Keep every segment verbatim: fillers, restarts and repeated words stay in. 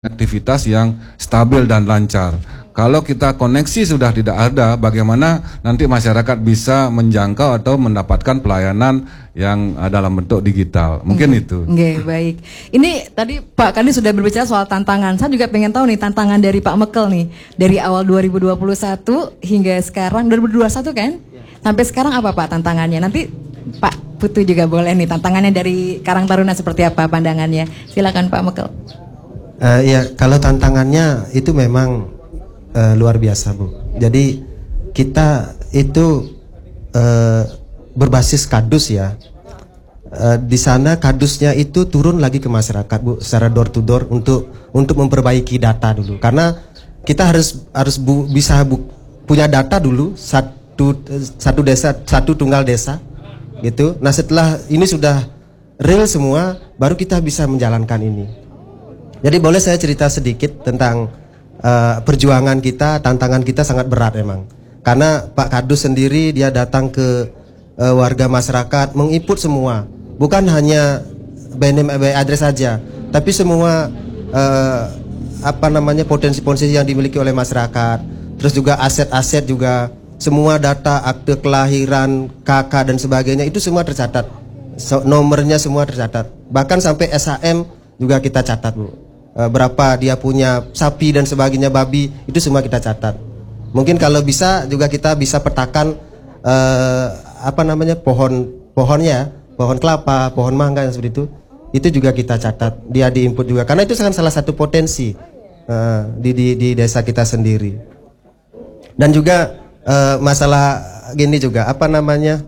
aktivitas yang stabil dan lancar. Kalau kita koneksi sudah tidak ada, bagaimana nanti masyarakat bisa menjangkau atau mendapatkan pelayanan yang uh, dalam bentuk digital? Mungkin okay. itu. Oke, okay, baik. Ini tadi Pak Kadis sudah berbicara soal tantangan. Saya juga pengen tahu nih tantangan dari Pak Mekel nih. Dari awal dua ribu dua puluh satu hingga sekarang, dua ribu dua puluh satu kan? Sampai sekarang apa Pak tantangannya? Nanti Pak Putu juga boleh nih tantangannya dari Karang Taruna seperti apa pandangannya. Silakan Pak Mekel. Uh, ya, kalau tantangannya itu memang uh, luar biasa, Bu. Jadi kita itu uh, berbasis kadus ya. Uh, di sana kadusnya itu turun lagi ke masyarakat, Bu, secara door to door untuk untuk memperbaiki data dulu. Karena kita harus harus bu, bisa bu, punya data dulu satu satu desa, satu tunggal desa, gitu. Nah, setelah ini sudah real semua, baru kita bisa menjalankan ini. Jadi boleh saya cerita sedikit tentang uh, perjuangan kita, tantangan kita sangat berat memang. Karena Pak Kadus sendiri dia datang ke uh, warga masyarakat, menginput semua. Bukan hanya B N M B address saja, tapi semua uh, apa namanya potensi-potensi yang dimiliki oleh masyarakat. Terus juga aset-aset juga, semua data akte kelahiran, K K dan sebagainya itu semua tercatat. So, nomornya semua tercatat. Bahkan sampai S H M juga kita catat, Bu. Berapa dia punya sapi dan sebagainya, babi, itu semua kita catat. Mungkin kalau bisa juga kita bisa petakan eh, apa namanya pohon pohonnya, pohon kelapa, pohon mangga yang seperti itu, itu juga kita catat. Dia diinput juga, karena itu kan salah satu potensi eh, di, di di desa kita sendiri. Dan juga eh, masalah gini juga, apa namanya?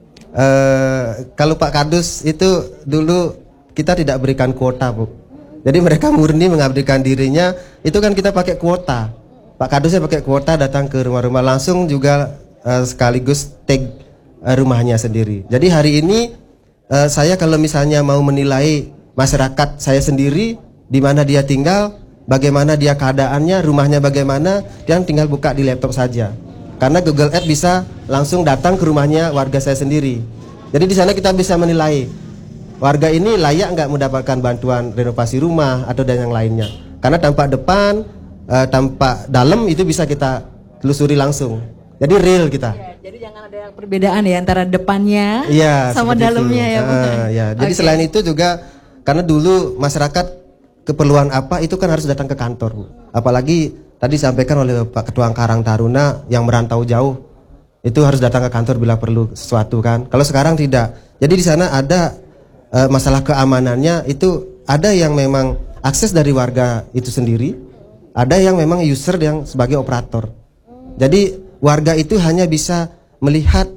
Eh, kalau Pak Kadus itu dulu kita tidak berikan kuota, Bu. Jadi mereka murni mengabdikan dirinya, itu kan kita pakai kuota. Pak Kadusnya pakai kuota, datang ke rumah-rumah langsung juga uh, sekaligus tag uh, rumahnya sendiri. Jadi hari ini uh, saya kalau misalnya mau menilai masyarakat saya sendiri, di mana dia tinggal, bagaimana dia keadaannya, rumahnya bagaimana, dia tinggal buka di laptop saja. Karena Google Ads bisa langsung datang ke rumahnya warga saya sendiri. Jadi di sana kita bisa menilai warga ini layak nggak mendapatkan bantuan renovasi rumah atau dan yang lainnya. Karena tampak depan, uh, tampak dalam itu bisa kita telusuri langsung. Jadi real kita. Ya, jadi jangan ada perbedaan ya antara depannya ya, sama dalamnya itu. ya. Uh, ya. Jadi okay. Selain itu juga karena dulu masyarakat keperluan apa itu kan harus datang ke kantor, Bu. Apalagi tadi disampaikan oleh Pak Ketua Karang Taruna yang merantau jauh itu harus datang ke kantor bila perlu sesuatu kan. Kalau sekarang tidak. Jadi di sana ada Uh, masalah keamanannya itu ada yang memang akses dari warga itu sendiri, ada yang memang user yang sebagai operator. Jadi warga itu hanya bisa melihat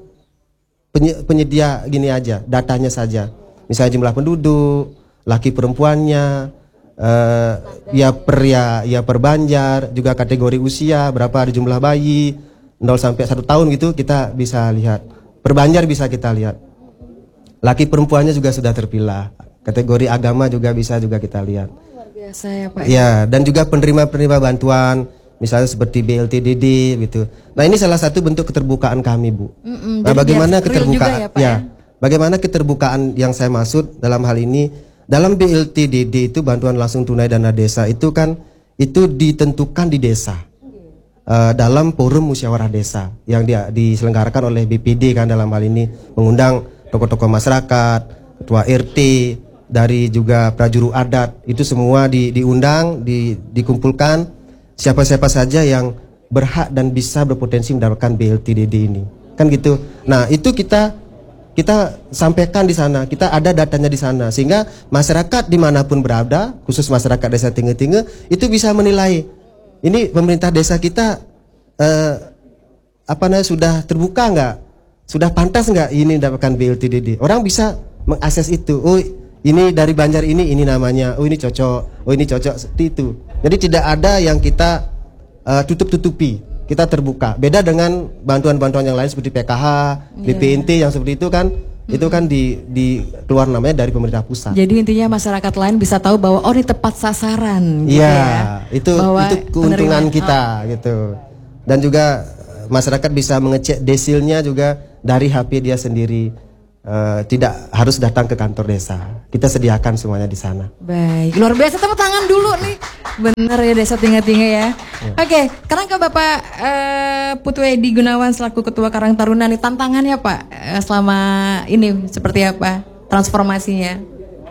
penyedia gini aja, datanya saja. Misalnya jumlah penduduk, laki perempuannya, uh, ya per ya, ya per banjar, juga kategori usia, berapa ada jumlah bayi, nol sampai satu tahun gitu kita bisa lihat. Per banjar bisa kita lihat. Laki perempuannya juga sudah terpilah. Kategori agama juga bisa juga kita lihat. Luar biasa ya Pak. Ya, dan juga penerima-penerima bantuan, misalnya seperti B L T D D gitu. Nah, ini salah satu bentuk keterbukaan kami, Bu. Mm-mm, nah, bagaimana keterbukaan? Ya, Pak, ya, ya, bagaimana keterbukaan yang saya maksud dalam hal ini? Dalam B L T D D itu bantuan langsung tunai dana desa itu kan itu ditentukan di desa. Uh, dalam forum musyawarah desa yang dia diselenggarakan oleh B P D kan dalam hal ini mengundang tokoh-tokoh masyarakat, ketua R T, dari juga prajurut adat, itu semua di, diundang, di, dikumpulkan siapa-siapa saja yang berhak dan bisa berpotensi mendapatkan B L T D D ini, kan gitu. Nah itu kita kita sampaikan di sana, kita ada datanya di sana, sehingga masyarakat dimanapun berada, khusus masyarakat desa Tinggi-Tinggi, itu bisa menilai ini pemerintah desa kita eh, apa namanya sudah terbuka nggak? Sudah pantas nggak ini mendapatkan B L T D D? Orang bisa mengakses itu. Oh, ini dari Banjar ini, ini namanya. Oh, ini cocok. Oh, ini cocok seperti itu. Jadi tidak ada yang kita uh, tutup-tutupi. Kita terbuka. Beda dengan bantuan-bantuan yang lain seperti P K H, yeah. B P N T yang seperti itu kan. Mm-hmm. Itu kan di, di keluar namanya dari pemerintah pusat. Jadi intinya masyarakat lain bisa tahu bahwa oh ini tepat sasaran. Gitu ya, ya. Itu bahwa itu keuntungan penerima. kita oh. gitu. Dan juga masyarakat bisa mengecek desilnya juga dari H P dia sendiri, uh, tidak harus datang ke kantor desa. kita sediakan semuanya di sana. Baik, luar biasa, tepuk tangan dulu nih. Bener ya Desa Tinggal-Tinggal ya. ya. Oke, sekarang ke Bapak uh, Putu Edi Gunawan selaku Ketua Karang Taruna nih, tantangannya Pak uh, selama ini seperti apa transformasinya?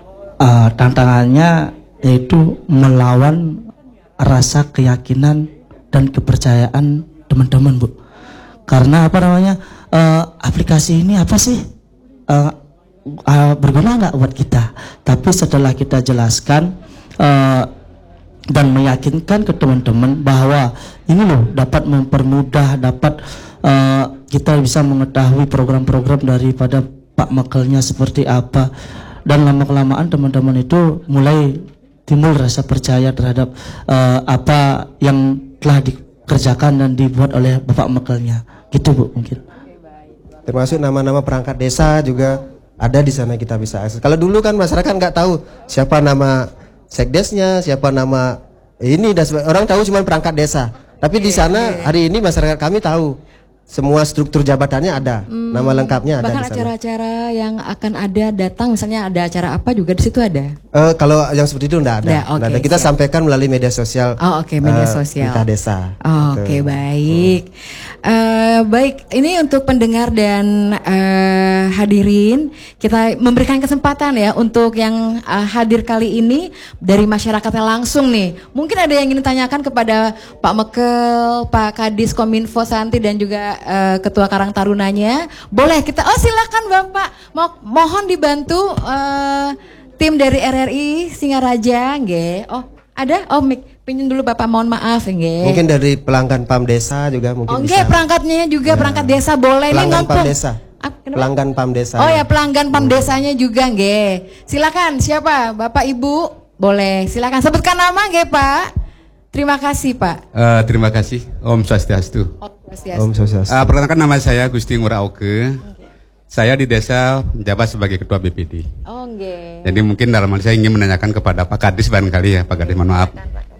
Uh, tantangannya yaitu melawan rasa keyakinan dan kepercayaan teman-teman, Bu. Karena apa namanya, uh, aplikasi ini apa sih uh, uh, berguna nggak buat kita? Tapi setelah kita jelaskan uh, dan meyakinkan ke teman-teman bahwa ini loh dapat mempermudah, dapat uh, kita bisa mengetahui program-program daripada Pak Mekelnya seperti apa, dan lama-kelamaan teman-teman itu mulai timbul rasa percaya terhadap uh, apa yang telah dikerjakan dan dibuat oleh Bapak Mekelnya. Gitu Bu mungkin. Termasuk nama-nama perangkat desa juga ada di sana, kita bisa akses. Kalau dulu kan masyarakat nggak tahu siapa nama sekdesnya, siapa nama ini, dan orang tahu cuma perangkat desa. Tapi di sana hari ini masyarakat kami tahu semua struktur jabatannya ada, hmm, nama lengkapnya ada. Bahkan acara-acara yang akan ada datang, misalnya ada acara apa juga di situ ada. Uh, kalau yang seperti itu enggak ada. Nah, okay, ada. Kita siap. sampaikan melalui media sosial. Oh, oke, okay, media uh, sosial. Kita desa. Oh, oke, okay, baik. Hmm. Uh, baik, ini untuk pendengar dan uh, hadirin, kita memberikan kesempatan ya untuk yang uh, hadir kali ini dari masyarakatnya langsung nih. Mungkin ada yang ingin ditanyakan kepada Pak Mekel, Pak Kadis Kominfo Santi, dan juga Uh, Ketua Karang Tarunanya. Boleh kita, oh silakan Bapak, Mo mohon dibantu uh, tim dari R R I Singaraja, nggih. Oh ada, oh mik pinjam dulu Bapak, mohon maaf nggih. Mungkin dari pelanggan Pam Desa juga mungkin. Oh nggih, perangkatnya juga ya. Perangkat desa boleh nih pelanggan ngomong. Pam Desa. Ah, pelanggan Pam Desa. Oh ya, pelanggan Pam Desanya juga nggih. Silakan, siapa? Bapak Ibu, boleh. Silakan sebutkan nama nggih Pak. Terima kasih Pak. Uh, terima kasih. Om Swastiastu. Om Swastiastu. Om Swastiastu. Uh, perkenalkan, nama saya Gusti Ngurauke. Okay. Saya di desa menjabat sebagai Ketua B P D. Oh, okay. Jadi mungkin dalam hal saya ingin menanyakan kepada Pak Kadis barangkali ya, Pak Kadis, mohon maaf.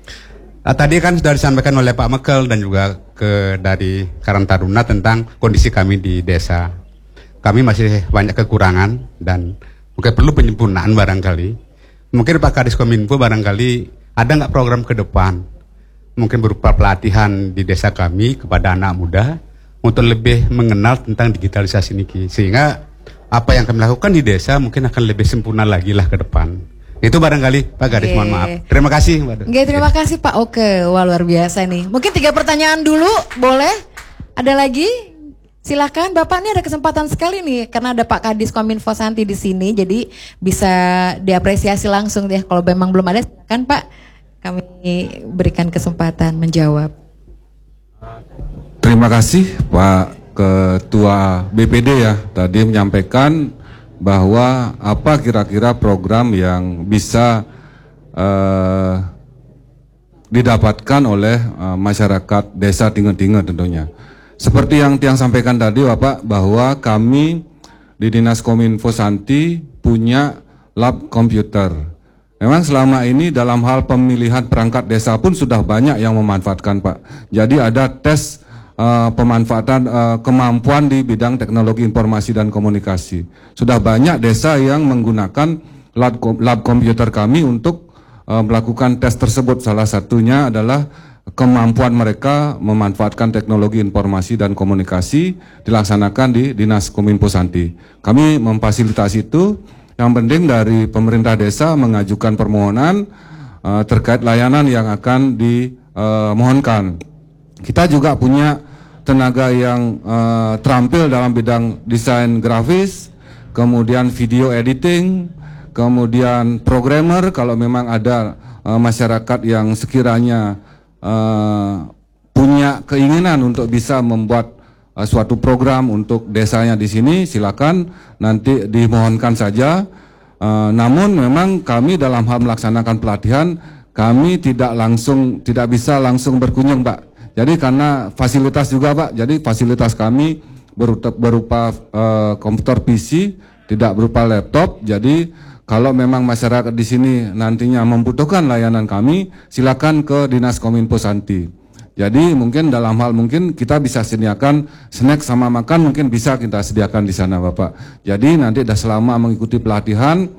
Uh, tadi kan sudah disampaikan oleh Pak Mekel dan juga ke dari Karang Taruna tentang kondisi kami di desa. Kami masih banyak kekurangan dan mungkin perlu penyempurnaan barangkali. Mungkin Pak Kadis Kominfo barangkali ada nggak program ke depan? Mungkin berupa pelatihan di desa kami kepada anak muda untuk lebih mengenal tentang digitalisasi ini, sehingga apa yang kami lakukan di desa mungkin akan lebih sempurna lagi lah ke depan. Itu barangkali Pak Gadis, mohon maaf. Terima kasih Mbak. Oke, terima kasih Pak Oke. Wah, luar biasa nih. Mungkin tiga pertanyaan dulu, boleh? Ada lagi? Silakan Bapak, ini ada kesempatan sekali nih karena ada Pak Kadis Kominfo Santi di sini, jadi bisa diapresiasi langsung deh. Kalau memang belum ada, silakan Pak. Kami berikan kesempatan menjawab. Terima kasih Pak Ketua B P D ya, tadi menyampaikan bahwa apa kira-kira program yang bisa uh, didapatkan oleh uh, masyarakat desa Tinggal-Tinggal tentunya. Seperti yang Tiang sampaikan tadi Bapak, bahwa kami di Dinas Kominfo Santi punya lab komputer. Memang selama ini dalam hal pemilihan perangkat desa pun sudah banyak yang memanfaatkan Pak. Jadi ada tes uh, pemanfaatan uh, kemampuan di bidang teknologi informasi dan komunikasi. Sudah banyak desa yang menggunakan lab, lab komputer kami untuk uh, melakukan tes tersebut. Salah satunya adalah kemampuan mereka memanfaatkan teknologi informasi dan komunikasi dilaksanakan di Dinas Kominfo Santi. Kami memfasilitasi itu. Yang penting dari pemerintah desa mengajukan permohonan uh, terkait layanan yang akan dimohonkan. Uh, Kita juga punya tenaga yang uh, terampil dalam bidang desain grafis, kemudian video editing, kemudian programmer kalau memang ada uh, masyarakat yang sekiranya uh, punya keinginan untuk bisa membuat suatu program untuk desanya di sini, silakan nanti dimohonkan saja. Uh, namun memang kami dalam hal melaksanakan pelatihan, kami tidak langsung, tidak bisa langsung berkunjung Pak. Jadi karena fasilitas juga Pak, jadi fasilitas kami berupa, berupa uh, komputer P C, tidak berupa laptop. Jadi kalau memang masyarakat di sini nantinya membutuhkan layanan kami, silakan ke Dinas Kominfo Santi. Jadi mungkin dalam hal mungkin kita bisa sediakan snack sama makan, mungkin bisa kita sediakan di sana Bapak. Jadi nanti dah selama mengikuti pelatihan,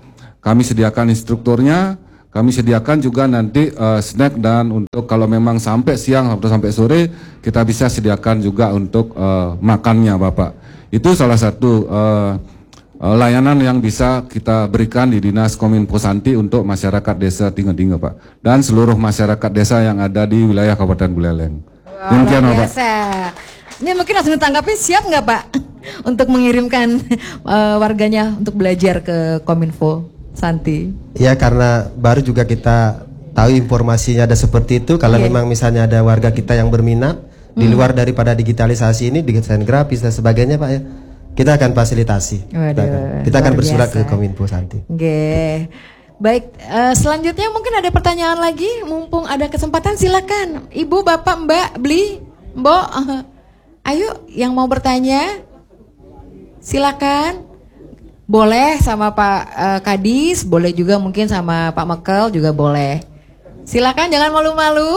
kami sediakan instrukturnya, kami sediakan juga nanti uh, snack, dan untuk kalau memang sampai siang atau sampai sore kita bisa sediakan juga untuk uh, makannya Bapak. Itu salah satu uh, uh, layanan yang bisa kita berikan di Dinas Kominfo Santi untuk masyarakat desa Tinga-Tinga Pak, dan seluruh masyarakat desa yang ada di wilayah Kabupaten Buleleng. Wow, Demikian luar Bapak. biasa. Ini mungkin langsung ditanggapi, siap nggak Pak untuk mengirimkan uh, warganya untuk belajar ke Kominfo Santi? Ya, karena baru juga kita tahu informasinya ada seperti itu. Kalau Yeah. memang misalnya ada warga kita yang berminat di luar daripada digitalisasi ini, desain grafis dan sebagainya Pak ya, kita akan fasilitasi. Waduh, kita akan, kita akan luar bersurat biasa. ke Kominfo Santi. Oke. Baik, eh, selanjutnya mungkin ada pertanyaan lagi, mumpung ada kesempatan silakan. Ibu, Bapak, Mbak, Beli, Mbok, eh, ayo yang mau bertanya silakan. Boleh sama Pak eh, Kadis, boleh juga mungkin sama Pak Mekel juga boleh. Silakan, jangan malu-malu.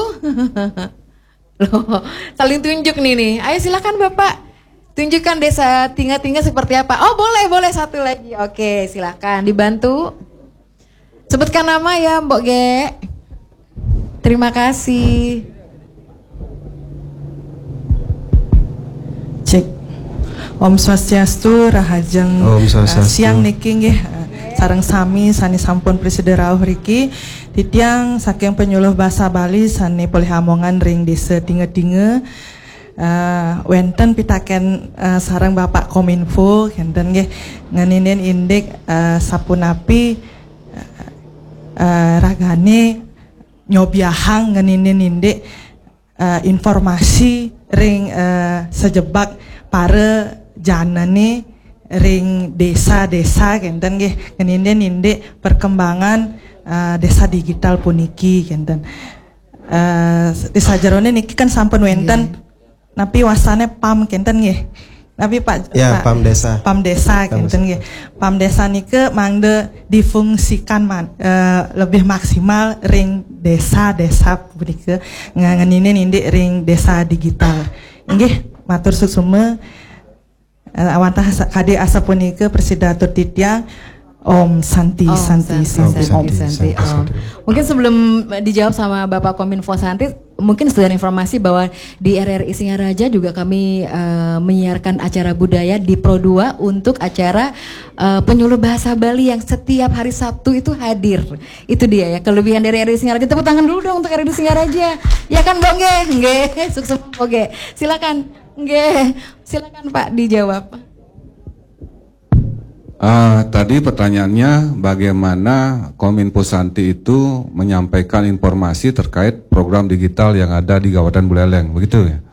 Loh, saling tunjuk nih nih. Ayo silakan Bapak. Tunjukkan desa Tinga-Tinga seperti apa. Oh, boleh, boleh satu lagi. Oke, silakan dibantu. Sebutkan nama ya, Mbok Ge. Terima kasih. Cek. Om Swastiastu, Rahajeng Om Swastiastu. uh, siang niki nggih uh, sareng sami sani sampun Presiden rawuh riki titiang saking penyuluh bahasa Bali sani Polihamongan ring desa Tinga-Tinga. Uh, wenten pitaken uh, sareng Bapak Kominfo kenten nggih ngeninen indik uh, sapunapi uh, uh, ragane nyobiahang ngeninen indik uh, informasi ring uh, sejebak para janane ring desa-desa kenten nggih ngeninen indik perkembangan uh, desa digital puniki kenten uh, desa jerone niki kan sampun wenten yeah. Napi wasane pam kenten nggih. Napi Pak Ya, Pak, Pam Desa. Pam Desa kenten nggih. Pam Desa nike mangde difungsikan man, uh, lebih maksimal ring desa-desa punike ngangenine indik ring desa digital. Nggih, matur suksuma uh, awantah kade asa punike Presidatur Titiang Om Santi, Om Santi, Santi, Santi, Om Santi, Santi, Om. Santi. Mungkin sebelum dijawab sama Bapak Kominfo Santi, mungkin sudah ada informasi bahwa di R R I Singaraja juga kami uh, menyiarkan acara budaya di Pro dua untuk acara uh, penyuluh bahasa Bali yang setiap hari Sabtu itu hadir. Itu dia ya kelebihan dari R R I Singaraja. Tepuk tangan dulu dong untuk R R I Singaraja. Ya kan Bang Nge? Nge, sukses oke. Silakan Nge. Silakan Pak dijawab. Uh, tadi pertanyaannya bagaimana Kominfo Santi itu menyampaikan informasi terkait program digital yang ada di Kabupaten Buleleng, begitu ya?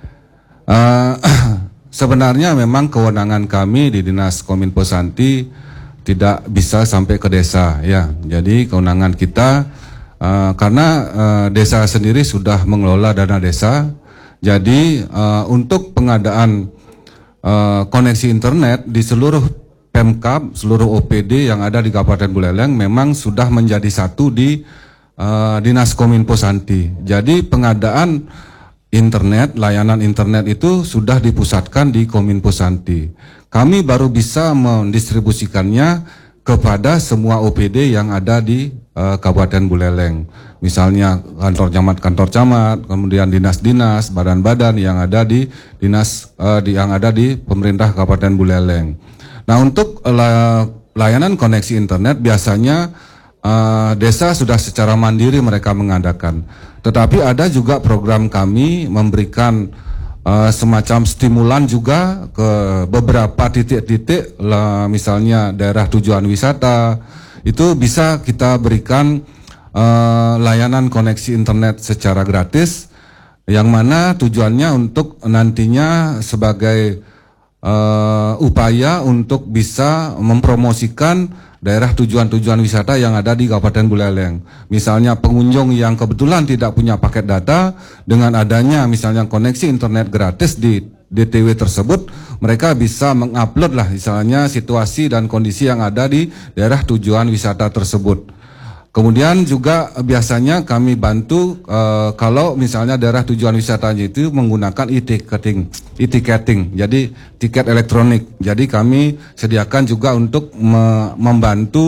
Uh, sebenarnya memang kewenangan kami di Dinas Kominfo Santi tidak bisa sampai ke desa, ya. Jadi kewenangan kita uh, karena uh, desa sendiri sudah mengelola dana desa, jadi uh, untuk pengadaan uh, koneksi internet di seluruh Pemkab, seluruh O P D yang ada di Kabupaten Buleleng memang sudah menjadi satu di uh, Dinas Kominfo Santi. Jadi pengadaan internet, layanan internet itu sudah dipusatkan di Kominfo Santi. Kami baru bisa mendistribusikannya kepada semua O P D yang ada di uh, Kabupaten Buleleng. Misalnya kantor camat, kantor camat, kemudian dinas-dinas, badan-badan yang ada di dinas uh, di, yang ada di pemerintah Kabupaten Buleleng. Nah, untuk layanan koneksi internet biasanya uh, desa sudah secara mandiri mereka mengadakan. Tetapi ada juga program kami memberikan uh, semacam stimulan juga ke beberapa titik-titik, misalnya daerah tujuan wisata, itu bisa kita berikan uh, layanan koneksi internet secara gratis, yang mana tujuannya untuk nantinya sebagai Uh, upaya untuk bisa mempromosikan daerah tujuan-tujuan wisata yang ada di Kabupaten Buleleng. Misalnya pengunjung yang kebetulan tidak punya paket data, dengan adanya misalnya koneksi internet gratis di D T W tersebut, mereka bisa mengupload lah misalnya situasi dan kondisi yang ada di daerah tujuan wisata tersebut. Kemudian juga biasanya kami bantu uh, kalau misalnya daerah tujuan wisatanya itu menggunakan e-ticketing, e-ticketing, jadi tiket elektronik. Jadi kami sediakan juga untuk me membantu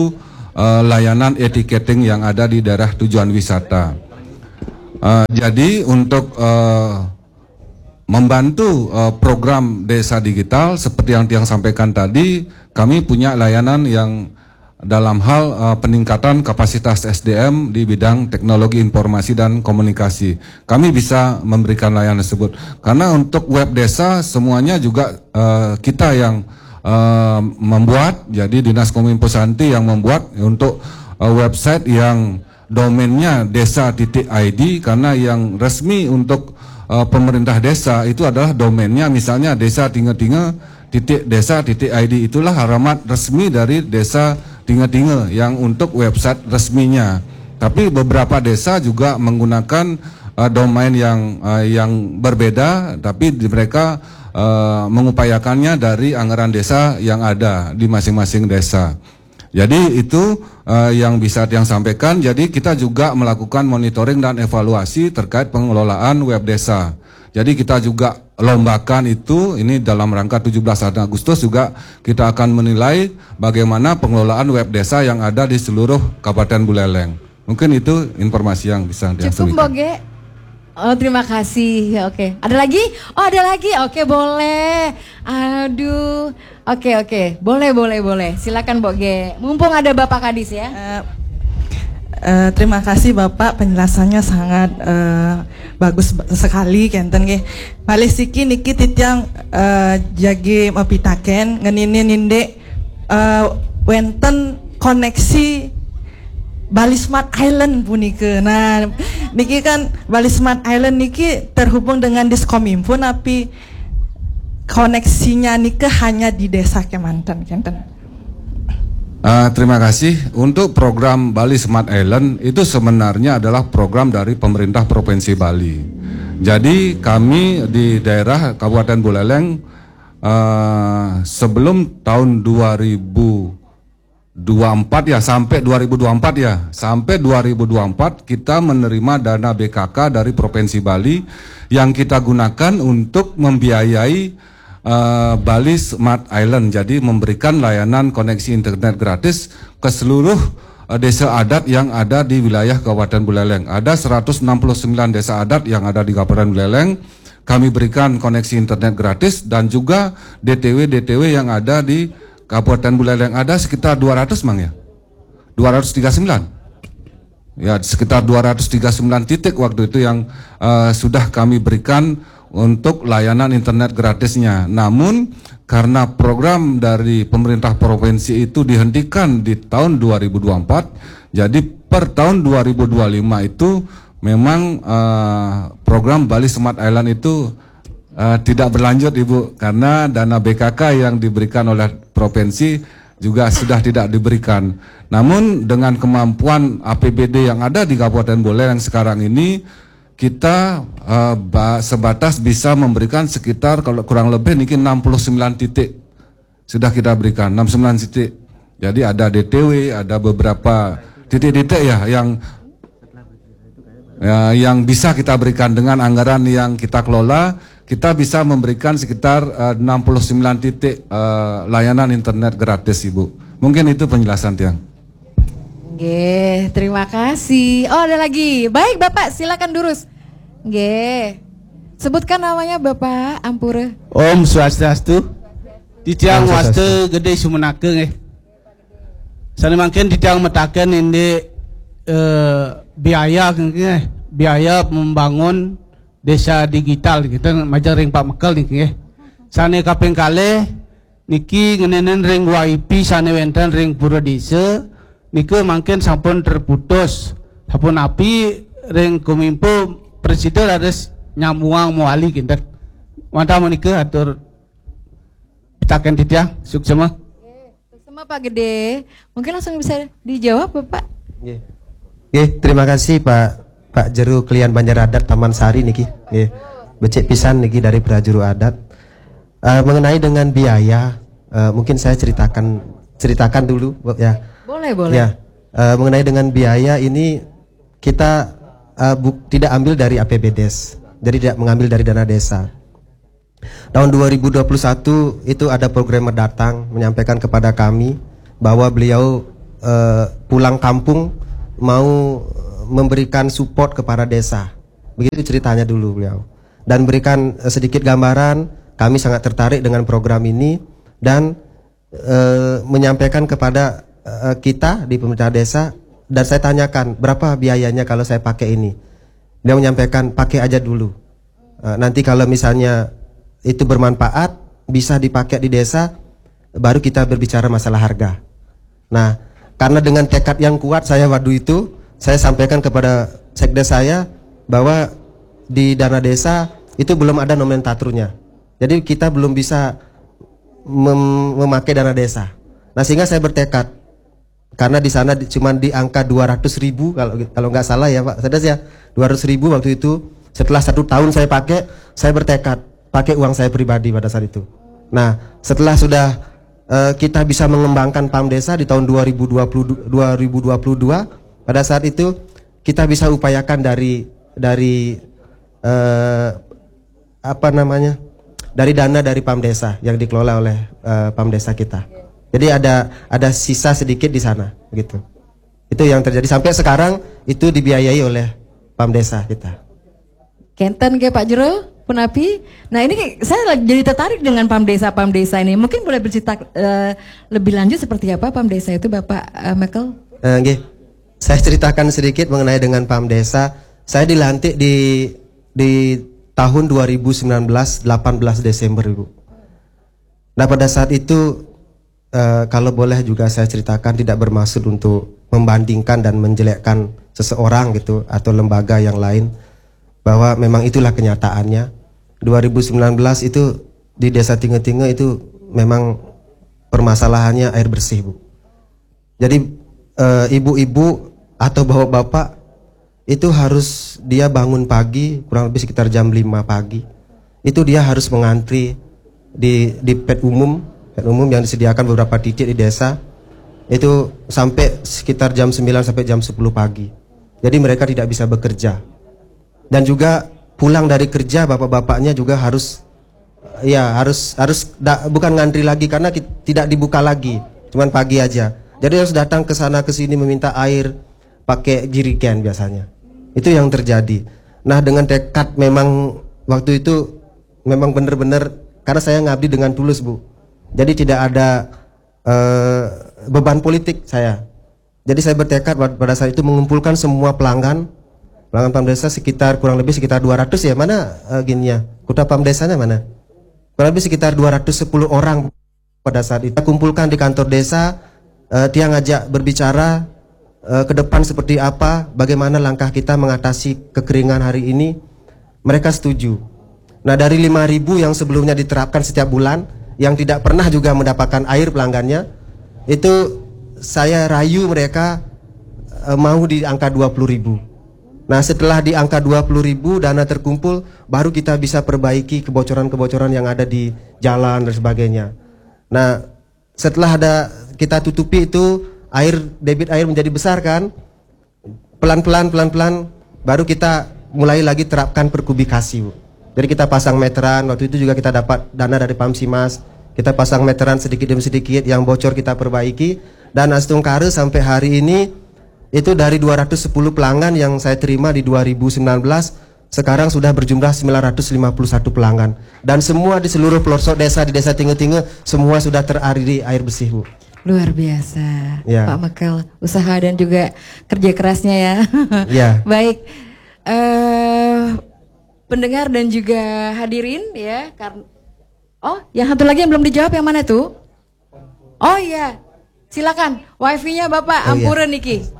uh, layanan etiketing yang ada di daerah tujuan wisata. Uh, jadi untuk uh, membantu uh, program desa digital seperti yang Tiang sampaikan tadi, kami punya layanan yang dalam hal uh, peningkatan kapasitas S D M di bidang teknologi informasi dan komunikasi. Kami bisa memberikan layanan tersebut. Karena untuk web desa semuanya juga uh, kita yang uh, membuat, jadi Dinas Kominfo Santi yang membuat untuk uh, website yang domainnya desa titik I D, karena yang resmi untuk uh, pemerintah desa itu adalah domainnya misalnya desa tinge-tinge titik desa titik I D, itulah alamat resmi dari desa Tinge-Tinge yang untuk website resminya. Tapi beberapa desa juga menggunakan uh, domain yang uh, yang berbeda, tapi mereka uh, mengupayakannya dari anggaran desa yang ada di masing-masing desa. Jadi itu uh, yang bisa yang sampaikan. Jadi kita juga melakukan monitoring dan evaluasi terkait pengelolaan web desa. Jadi kita juga lombakan itu, ini dalam rangka tujuh belas Agustus juga kita akan menilai bagaimana pengelolaan web desa yang ada di seluruh Kabupaten Buleleng. Mungkin itu informasi yang bisa disampaikan. Cukup Boge. Oh terima kasih. Oke. Ada lagi? Oh ada lagi. Oke boleh. Aduh. Oke oke. Boleh boleh boleh. Silakan Boge. Mumpung ada Bapak Kadis ya. Uh, Uh, terima kasih Bapak, penjelasannya sangat uh, bagus sekali kenten ge. Paling siki niki titiang uh, jagi mapitaken ngenini ninde uh, wenten koneksi Bali Smart Island punike. Nah, niki kan Bali Smart Island niki terhubung dengan Diskominfo, tapi koneksinya niki hanya di desa Kemanten kenten. Uh, terima kasih. Untuk program Bali Smart Island itu sebenarnya adalah program dari pemerintah Provinsi Bali. Jadi kami di daerah Kabupaten Buleleng uh, sebelum tahun dua ribu dua puluh empat ya sampai dua ribu dua puluh empat ya sampai dua ribu dua puluh empat kita menerima dana B K K dari Provinsi Bali yang kita gunakan untuk membiayai Uh, Bali Smart Island, jadi memberikan layanan koneksi internet gratis ke seluruh uh, desa adat yang ada di wilayah Kabupaten Buleleng. Ada seratus enam puluh sembilan desa adat yang ada di Kabupaten Buleleng. Kami berikan koneksi internet gratis dan juga D T W-D T W yang ada di Kabupaten Buleleng ada sekitar dua ratus Mang ya? dua ratus tiga puluh sembilan. Ya, sekitar dua ratus tiga puluh sembilan titik waktu itu yang uh, sudah kami berikan untuk layanan internet gratisnya. Namun karena program dari pemerintah provinsi itu dihentikan di tahun dua ribu dua puluh empat, jadi per tahun dua ribu dua puluh lima itu memang uh, program Bali Smart Island itu uh, tidak berlanjut Ibu, karena dana B K K yang diberikan oleh provinsi juga sudah tidak diberikan. Namun dengan kemampuan A P B D yang ada di Kabupaten Buleleng sekarang ini, kita uh, sebatas bisa memberikan sekitar kalau kurang lebih niki enam puluh sembilan titik sudah kita berikan, enam puluh sembilan titik. Jadi ada D T W, ada beberapa titik-titik ya yang ya, yang bisa kita berikan dengan anggaran yang kita kelola. Kita bisa memberikan sekitar uh, enam puluh sembilan titik uh, layanan internet gratis Ibu. Mungkin itu penjelasan Tiang. Oke, terima kasih. Oh ada lagi. Baik Bapak, silakan durus. Oke, sebutkan namanya Bapak Ampura. Om Swastiastu. Titiang waste gede sumenake nggih. Sane mangken titiang metaken ini eh, biaya nggih, biaya membangun desa digital kita majar ring Pak Mekel nggih. Sane kaping kalih niki ngenenen ring W I P sane wenten ring pura desa. Nike mungkin sampun terputus, sampun api ring Kominfo presiden harus nyamuang muali kinten. Mantap nike atur pitaken titia suksema. Suksema Pak Gede, mungkin langsung bisa dijawab Bapak. Nggih. Nggih, terima kasih Pak Pak Jeru Klian Banjar Adat Taman Sari niki. Nggih. Becek pisan niki dari Prajuru Adat. Uh, mengenai dengan biaya, uh, mungkin saya ceritakan ceritakan dulu ya. Boleh, boleh. Ya, uh, mengenai dengan biaya ini kita uh, buk, tidak ambil dari A P B D E S, jadi tidak mengambil dari dana desa. Tahun dua ribu dua puluh satu itu ada programmer datang menyampaikan kepada kami bahwa beliau uh, pulang kampung mau memberikan support kepada desa. Begitu ceritanya dulu beliau. Dan berikan uh, sedikit gambaran, kami sangat tertarik dengan program ini dan uh, menyampaikan kepada uh, kita di pemerintah desa, dan saya tanyakan berapa biayanya kalau saya pakai ini. Beliau menyampaikan pakai aja dulu. Uh, nanti kalau misalnya itu bermanfaat, bisa dipakai di desa, baru kita berbicara masalah harga. Nah, karena dengan tekad yang kuat saya waktu itu, saya sampaikan kepada sekdes saya bahwa di dana desa itu belum ada nomenklaturnya. Jadi kita belum bisa mem memakai dana desa. Nah, sehingga saya bertekad, karena di sana di, cuma di angka dua ratus ribu kalau kalau nggak salah ya Pak Sekdes ya, dua ratus ribu waktu itu. Setelah satu tahun saya pakai, saya bertekad pakai uang saya pribadi pada saat itu. Nah, setelah sudah uh, kita bisa mengembangkan P A M Desa di tahun dua ribu dua puluh dua, pada saat itu kita bisa upayakan dari dari uh, apa namanya, dari dana dari P A M Desa yang dikelola oleh uh, P A M Desa kita. Jadi ada ada sisa sedikit di sana, gitu. Itu yang terjadi sampai sekarang, itu dibiayai oleh P A M Desa kita. Kenten ke Pak Jero, Punapi. Nah ini saya jadi tertarik dengan P A M Desa, P A M Desa ini. Mungkin boleh bercerita uh, lebih lanjut seperti apa P A M Desa itu Bapak uh, Michael? Uh, okay. Saya ceritakan sedikit mengenai dengan P A M Desa. Saya dilantik di di tahun dua ribu sembilan belas, delapan belas Desember Ibu. Nah pada saat itu uh, kalau boleh juga saya ceritakan, tidak bermaksud untuk membandingkan dan menjelekkan seseorang gitu atau lembaga yang lain, bahwa memang itulah kenyataannya. Dua ribu sembilan belas itu di Desa Tinge-Tinge itu memang permasalahannya air bersih Bu. Jadi ibu-ibu e, atau bapak-bapak itu harus dia bangun pagi kurang lebih sekitar jam lima pagi. Itu dia harus mengantri di di P E T umum, P E T umum yang disediakan beberapa titik di desa. Itu sampai sekitar jam sembilan sampai jam sepuluh pagi. Jadi mereka tidak bisa bekerja. Dan juga pulang dari kerja bapak-bapaknya juga harus ya harus harus da, bukan ngantri lagi karena kita, tidak dibuka lagi, cuman pagi aja. Jadi harus datang ke sana ke sini meminta air pakai jerigen biasanya. Itu yang terjadi. Nah, dengan tekad memang waktu itu memang benar-benar karena saya ngabdi dengan tulus, Bu. Jadi tidak ada uh, beban politik saya. Jadi saya bertekad pada saat itu mengumpulkan semua pelanggan Pelanggan P A M Desa sekitar kurang lebih sekitar dua ratus ya, mana uh, gininya, kuota P A M Desanya mana? Kurang lebih sekitar dua ratus sepuluh orang pada saat itu. Kita kumpulkan di kantor desa, uh, dia ngajak berbicara uh, ke depan seperti apa, bagaimana langkah kita mengatasi kekeringan hari ini. Mereka setuju. Nah dari lima ribu yang sebelumnya diterapkan setiap bulan, yang tidak pernah juga mendapatkan air pelanggannya, itu saya rayu mereka uh, mau di angka dua puluh ribu. Nah setelah di angka dua puluh ribu dana terkumpul, baru kita bisa perbaiki kebocoran-kebocoran yang ada di jalan dan sebagainya. Nah setelah ada kita tutupi itu, air debit air menjadi besar kan, pelan-pelan pelan-pelan baru kita mulai lagi terapkan perkubikasi Bu. Jadi kita pasang meteran, waktu itu juga kita dapat dana dari P A M Simas, kita pasang meteran sedikit demi sedikit, yang bocor kita perbaiki. Dan Astungkare sampai hari ini itu dari dua ratus sepuluh pelanggan yang saya terima di dua ribu sembilan belas, sekarang sudah berjumlah sembilan ratus lima puluh satu pelanggan. Dan semua di seluruh pelosok desa di Desa Tinge-Tinge semua sudah teraliri air bersih Bu. Luar biasa ya. Pak Michael, usaha dan juga kerja kerasnya ya. Ya. Baik, uh, pendengar dan juga hadirin ya. Karena oh, yang satu lagi yang belum dijawab yang mana tuh? Oh iya, silakan wifi-nya Bapak, oh, ampura iya. Niki.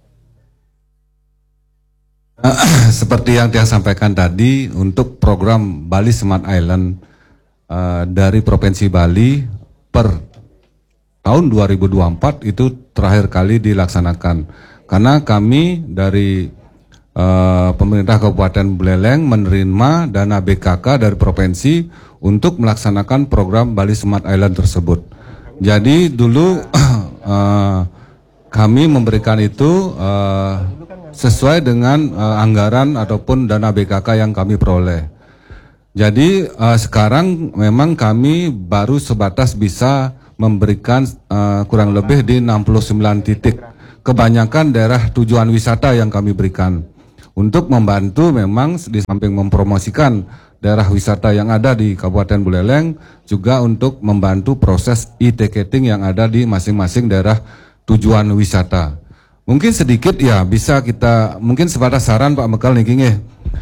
Seperti yang dia sampaikan tadi, untuk program Bali Smart Island uh, dari Provinsi Bali per tahun dua ribu dua puluh empat itu terakhir kali dilaksanakan. Karena kami dari uh, pemerintah Kabupaten Buleleng menerima dana B K K dari provinsi untuk melaksanakan program Bali Smart Island tersebut. Jadi dulu uh, kami memberikan itu uh, sesuai dengan uh, anggaran ataupun dana B K K yang kami peroleh. Jadi uh, sekarang memang kami baru sebatas bisa memberikan uh, kurang lebih di enam puluh sembilan titik. Kebanyakan daerah tujuan wisata yang kami berikan. Untuk membantu memang di samping mempromosikan daerah wisata yang ada di Kabupaten Buleleng, juga untuk membantu proses e-ticketing yang ada di masing-masing daerah tujuan wisata. Mungkin sedikit ya bisa kita, mungkin sebatas saran Pak Mekal nih King,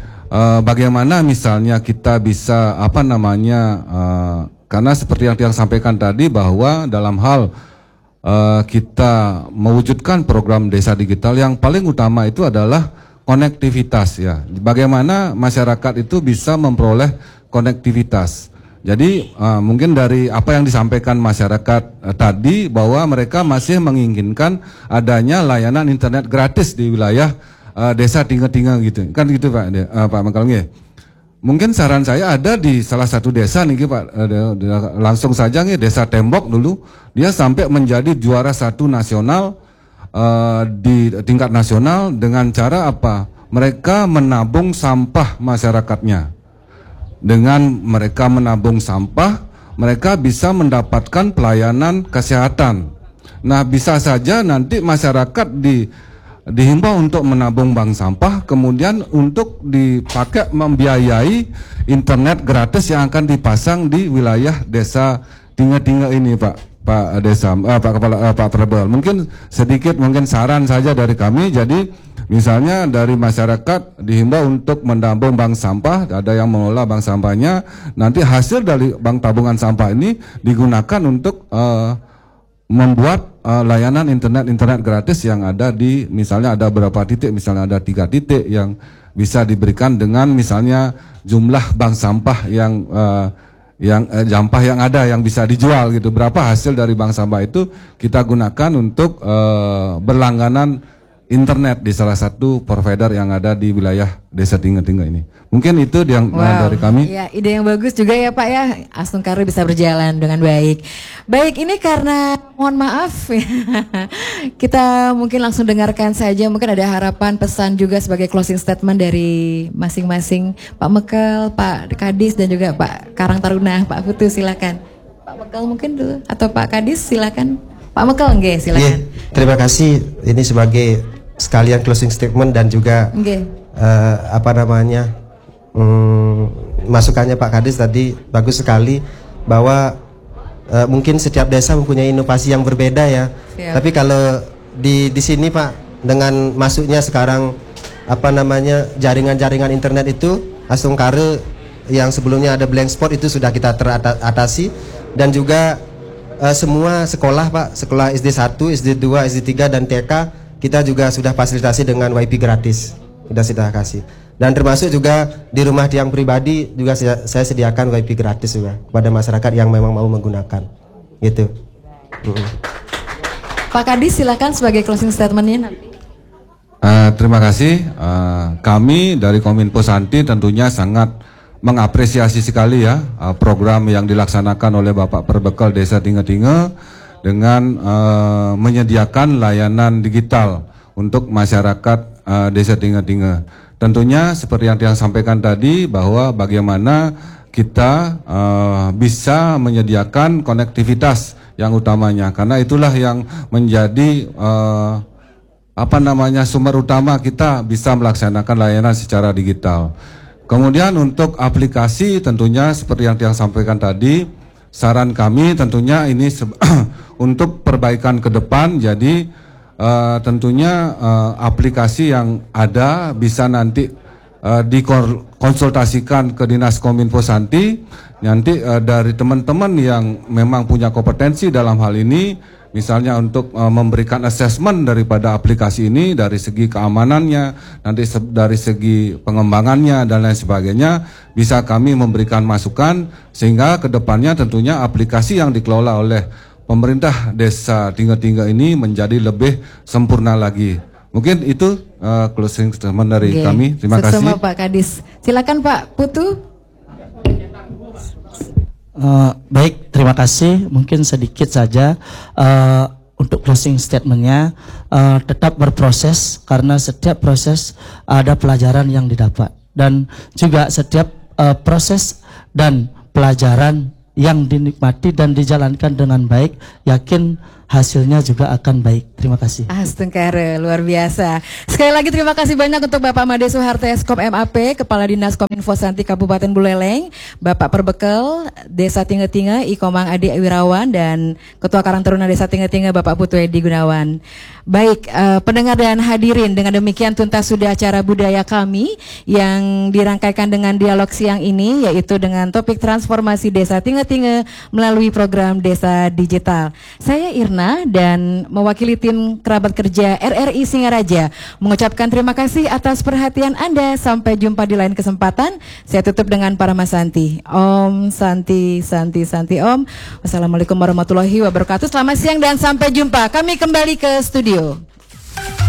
uh, bagaimana misalnya kita bisa apa namanya, uh, karena seperti yang yang sampaikan tadi bahwa dalam hal uh, kita mewujudkan program desa digital, yang paling utama itu adalah konektivitas ya. Bagaimana masyarakat itu bisa memperoleh konektivitas. Jadi uh, mungkin dari apa yang disampaikan masyarakat uh, tadi bahwa mereka masih menginginkan adanya layanan internet gratis di wilayah uh, desa Tinggal-Tinggal gitu. Kan gitu Pak uh, Pak Mengkalnge. Mungkin saran saya ada di salah satu desa nih Pak, uh, langsung saja nih Desa Tembok dulu, dia sampai menjadi juara satu nasional uh, di tingkat nasional dengan cara apa? Mereka menabung sampah masyarakatnya. Dengan mereka menabung sampah, mereka bisa mendapatkan pelayanan kesehatan. Nah, bisa saja nanti masyarakat di dihimbau untuk menabung bank sampah, kemudian untuk dipakai membiayai internet gratis yang akan dipasang di wilayah desa Tinggal-Tinggal ini, Pak. Pak Desa, eh, Pak Kepala, eh, Pak Prebel. Mungkin sedikit, mungkin saran saja dari kami. Jadi misalnya dari masyarakat dihimbau untuk menabung bank sampah, ada yang mengelola bank sampahnya. Nanti hasil dari bank tabungan sampah ini digunakan untuk uh, membuat uh, layanan internet internet gratis yang ada di, misalnya ada berapa titik, misalnya ada tiga titik yang bisa diberikan dengan misalnya jumlah bank sampah yang uh, yang eh, sampah yang ada yang bisa dijual gitu. Berapa hasil dari bank sampah itu kita gunakan untuk eh, berlangganan internet di salah satu provider yang ada di wilayah Desa Tinggal-Tinggal ini. Mungkin itu yang wow. dari kami. Ya, ide yang bagus juga ya Pak ya. Astung Karir bisa berjalan dengan baik. Baik, ini karena mohon maaf ya, kita mungkin langsung dengarkan saja. Mungkin ada harapan, pesan juga sebagai closing statement dari masing-masing Pak Mekel, Pak Kadis dan juga Pak Karang Taruna. Pak Putu silakan. Pak Mekel mungkin dulu atau Pak Kadis silakan. Pak Mekel nggih silakan. Yeah, terima kasih ini sebagai sekalian closing statement dan juga okay. uh, apa namanya um, masukannya Pak Kadis tadi bagus sekali bahwa uh, mungkin setiap desa mempunyai inovasi yang berbeda ya. Siap. Tapi kalau di di sini Pak, dengan masuknya sekarang apa namanya jaringan-jaringan internet itu, Astung Karir yang sebelumnya ada blank spot itu sudah kita teratasi, dan juga uh, semua sekolah Pak, sekolah S D satu, S D dua, S D tiga dan T K kita juga sudah fasilitasi dengan W I F I gratis, sudah kita kasih. Dan termasuk juga di rumah tiang pribadi juga saya, saya sediakan W I F I gratis juga kepada masyarakat yang memang mau menggunakan, gitu. Mm. Pak Kadis silakan sebagai closing statementnya nanti. Uh, terima kasih. Uh, kami dari Kominfo Santi tentunya sangat mengapresiasi sekali ya uh, program yang dilaksanakan oleh Bapak Perbekal Desa Tinggal-Tinggal dengan uh, menyediakan layanan digital untuk masyarakat uh, Desa Tinggal-Tinggal. Tentunya seperti yang yang sampaikan tadi bahwa bagaimana kita uh, bisa menyediakan konektivitas yang utamanya, karena itulah yang menjadi uh, apa namanya sumber utama kita bisa melaksanakan layanan secara digital. Kemudian untuk aplikasi tentunya seperti yang yang sampaikan tadi, saran kami tentunya ini untuk perbaikan ke depan. Jadi uh, tentunya uh, aplikasi yang ada bisa nanti uh, dikonsultasikan ke Dinas Kominfo Santi. Nanti uh, dari teman-teman yang memang punya kompetensi dalam hal ini, misalnya untuk uh, memberikan assessment daripada aplikasi ini dari segi keamanannya, nanti se dari segi pengembangannya dan lain sebagainya, bisa kami memberikan masukan sehingga kedepannya tentunya aplikasi yang dikelola oleh pemerintah Desa Tinggal-Tinggal ini menjadi lebih sempurna lagi. Mungkin itu uh, closing statement dari okay. kami. Terima kasih. Sama Pak Kadis. Silakan Pak Putu. Uh, baik, terima kasih. Mungkin sedikit saja uh, untuk closing statementnya, uh, tetap berproses karena setiap proses ada pelajaran yang didapat, dan juga setiap uh, proses dan pelajaran yang dinikmati dan dijalankan dengan baik, yakin hasilnya juga akan baik. Terima kasih. Astengkare, luar biasa. Sekali lagi terima kasih banyak untuk Bapak Made Soeharto Eskom M A P, Kepala Dinas Kominfo Santi Kabupaten Buleleng, Bapak Perbekel Desa Tinge-Tinge, Ikomang Adi Wirawan, dan Ketua Karang Taruna Desa Tinge-Tinge Bapak Putu Edi Gunawan. Baik, uh, pendengar dan hadirin, dengan demikian tuntas sudah acara budaya kami yang dirangkaikan dengan dialog siang ini, yaitu dengan topik transformasi Desa Tinge-Tinge melalui program Desa Digital. Saya Irna dan mewakili tim kerabat kerja R R I Singaraja mengucapkan terima kasih atas perhatian Anda. Sampai jumpa di lain kesempatan. Saya tutup dengan Parama Santi. Om Santi Santi Santi Om. Wassalamualaikum warahmatullahi wabarakatuh. Selamat siang dan sampai jumpa. Kami kembali ke studio.